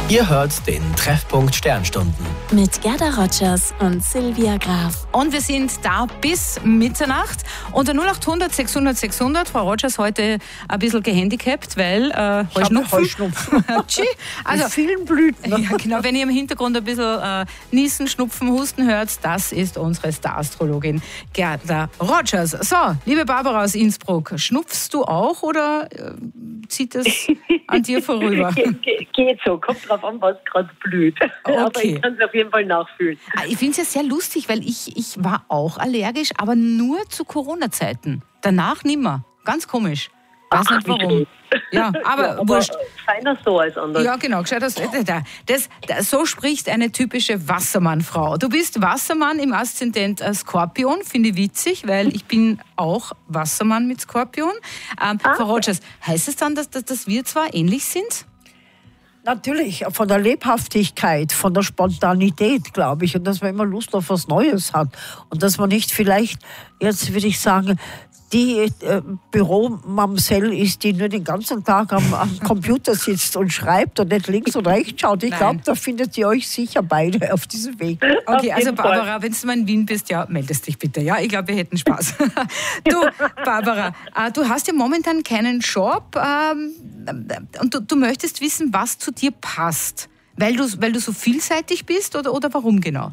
Ihr hört den Treffpunkt Sternstunden. Mit Gerda Rogers und Silvia Graf. Und wir sind da bis Mitternacht. Unter 0800 600 600. Frau Rogers heute ein bisschen gehandicapt, weil Heuschnupfen. Also vielen Blüten. Ja, genau. Wenn ihr im Hintergrund ein bisschen Niesen, Schnupfen, Husten hört, das ist unsere Star-Astrologin Gerda Rogers. So, liebe Barbara aus Innsbruck, schnupfst du auch oder zieht es an dir vorüber? Geht so, kommt drauf an, was gerade blüht. Okay. Aber ich kann es auf jeden Fall nachfühlen. Ich finde es ja sehr lustig, weil ich war auch allergisch, aber nur zu Corona-Zeiten. Danach nimmer. Ganz komisch. Weiß nicht warum. Ja, aber wurscht. Feiner so als anders. Ja, genau. So spricht eine typische Wassermann-Frau. Du bist Wassermann im Aszendent Skorpion. Finde ich witzig, weil ich bin auch Wassermann mit Skorpion. Frau Rogers, heißt es dann, dass wir zwar ähnlich sind? Natürlich, von der Lebhaftigkeit, von der Spontanität, glaube ich. Und dass man immer Lust auf was Neues hat. Und dass man nicht vielleicht, jetzt würde ich sagen, die Büromamsell ist, die nur den ganzen Tag am Computer sitzt und schreibt und nicht links und rechts schaut. Ich glaube, da findet ihr euch sicher beide auf diesem Weg. Okay, also Barbara, wenn du mal in Wien bist, ja, meldest dich bitte. Ja, ich glaube, wir hätten Spaß. Du, Barbara, du hast ja momentan keinen Job und du möchtest wissen, was zu dir passt. Weil du so vielseitig bist oder warum genau?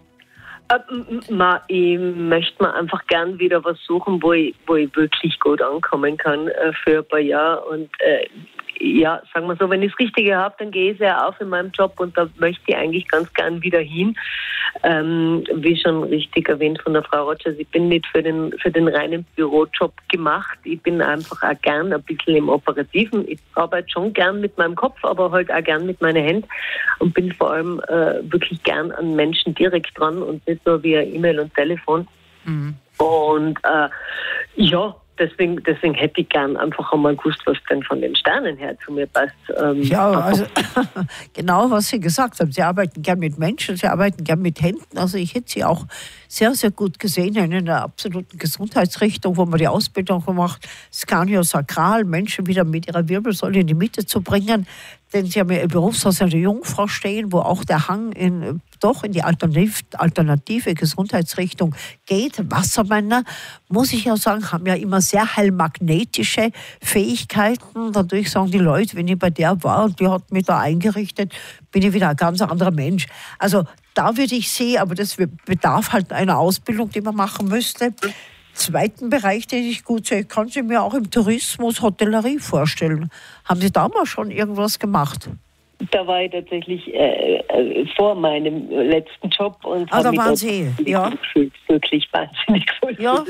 Ich möchte mir einfach gern wieder was suchen, wo ich wirklich gut ankommen kann für ein paar Jahre. Und ja, sagen wir so, wenn ich das Richtige habe, dann gehe ich sehr auf in meinem Job und da möchte ich eigentlich ganz gern wieder hin. Wie schon richtig erwähnt von der Frau Rogers, ich bin nicht für den reinen Bürojob gemacht. Ich bin einfach auch gern ein bisschen im Operativen. Ich arbeite schon gern mit meinem Kopf, aber halt auch gern mit meinen Händen und bin vor allem wirklich gern an Menschen direkt dran und nicht nur via E-Mail und Telefon. Mhm. Und ja, Deswegen hätte ich gern einfach einmal gewusst, was denn von den Sternen her zu mir passt. Ja, also genau, was Sie gesagt haben. Sie arbeiten gern mit Menschen, Sie arbeiten gern mit Händen. Also ich hätte Sie auch sehr, sehr gut gesehen in einer absoluten Gesundheitsrichtung, wo man die Ausbildung gemacht, Skaniosakral, Menschen wieder mit ihrer Wirbelsäule in die Mitte zu bringen. Denn Sie haben ja Ihr Berufshaus eine Jungfrau stehen, wo auch der Hang in die alternative Gesundheitsrichtung geht. Wassermänner, muss ich ja sagen, haben ja immer sehr heilmagnetische Fähigkeiten. Dadurch sagen die Leute, wenn ich bei der war und die hat mich da eingerichtet, bin ich wieder ein ganz anderer Mensch. Also da würde ich sehen, aber das bedarf halt einer Ausbildung, die man machen müsste. Zweiten Bereich, den ich gut sehe, kann Sie mir auch im Tourismus, Hotellerie vorstellen. Haben Sie da mal schon irgendwas gemacht? Da war ich tatsächlich vor meinem letzten Job und da waren Sie, ja. Gefühlt, wirklich wahnsinnig cool. Ja,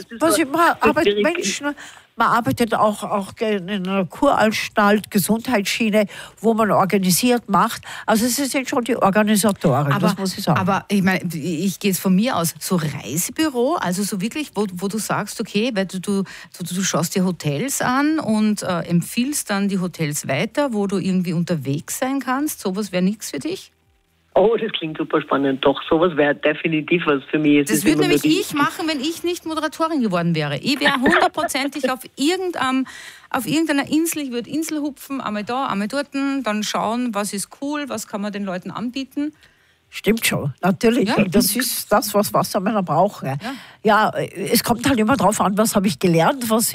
man arbeitet auch in einer Kuranstalt, Gesundheitsschiene, wo man organisiert, macht. Also Sie sind schon die Organisatorin, das muss ich sagen. Aber ich meine, ich gehe jetzt von mir aus, so Reisebüro, also so wirklich, wo du sagst, okay, weil du schaust dir Hotels an und empfiehlst dann die Hotels weiter, wo du irgendwie unterwegs sein kannst, sowas wäre nichts für dich? Oh, das klingt super spannend. Doch, sowas wäre definitiv was für mich. Das würde nämlich ich machen, wenn ich nicht Moderatorin geworden wäre. Ich wäre hundertprozentig auf irgendeiner Insel, ich würde Insel hupfen, einmal da, einmal dort, dann schauen, was ist cool, was kann man den Leuten anbieten. Stimmt schon, natürlich. Ja. Das ist das, was Wassermänner brauchen. Ja, es kommt halt immer drauf an, was habe ich gelernt, was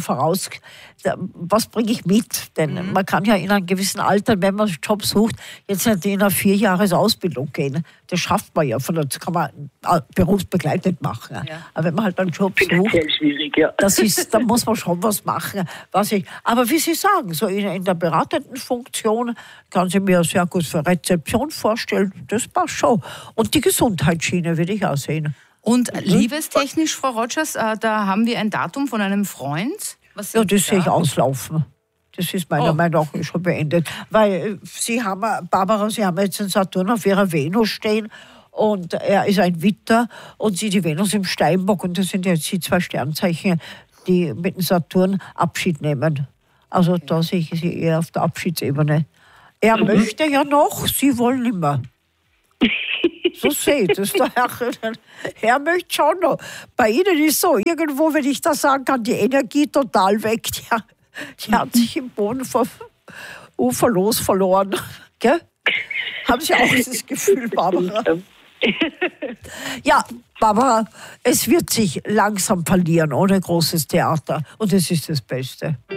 bringe ich mit? Denn man kann ja in einem gewissen Alter, wenn man einen Job sucht, jetzt nicht in eine 4-Jahres-Ausbildung gehen. Das schafft man ja, das kann man berufsbegleitend machen. Ja. Aber wenn man halt einen Job sucht, sehr schwierig, ja. Da muss man schon was machen. Aber wie Sie sagen, so in der beratenden Funktion kann ich mir sehr gut für Rezeption vorstellen, das passt schon. Und die Gesundheitsschiene will ich auch sehen. Und liebestechnisch, Frau Rogers, da haben wir ein Datum von einem Freund. Das sehe ich auslaufen. Das ist meiner Meinung nach schon beendet. Weil Barbara, Sie haben jetzt den Saturn auf Ihrer Venus stehen und er ist ein Witter und Sie die Venus im Steinbock und das sind jetzt die 2 Sternzeichen, die mit dem Saturn Abschied nehmen. Also da sehe ich Sie eher auf der Abschiedsebene. Er möchte ja noch, Sie wollen nicht mehr. So sehe ich das. Er möchte schon noch. Bei Ihnen ist so, irgendwo, wenn ich das sagen kann, die Energie total weg. Die hat sich im Boden uferlos verloren. Gell? Haben Sie auch dieses Gefühl, Barbara? Ja, Barbara, es wird sich langsam verlieren ohne großes Theater und es ist das Beste.